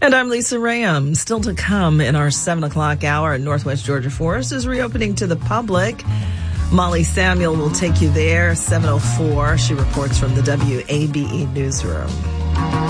And I'm Lisa Ram. Still to come in our 7 o'clock hour, Northwest Georgia Forest is reopening to the public. Molly Samuel will take you there, 7:04. She reports from the WABE newsroom.